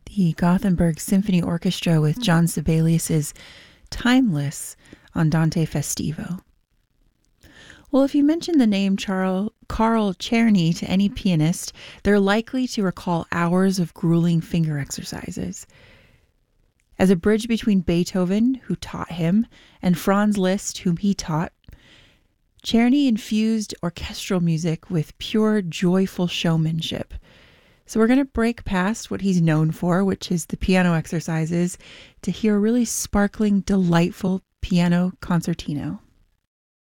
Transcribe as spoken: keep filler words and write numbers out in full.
the Gothenburg Symphony Orchestra with John Sibelius's Timeless Andante Festivo. Well, if you mention the name Charles, Carl Czerny to any pianist, they're likely to recall hours of grueling finger exercises. As a bridge between Beethoven, who taught him, and Franz Liszt, whom he taught, Czerny infused orchestral music with pure, joyful showmanship. So we're going to break past what he's known for, which is the piano exercises, to hear a really sparkling, delightful piano concertino.